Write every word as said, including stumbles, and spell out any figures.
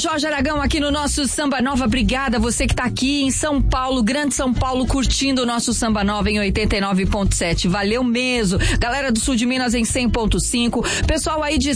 Jorge Aragão aqui no nosso Samba Nova. Obrigada você que tá aqui em São Paulo, Grande São Paulo, curtindo o nosso Samba Nova em oitenta e nove ponto sete. Valeu mesmo. Galera do sul de Minas em cem ponto cinco. Pessoal aí de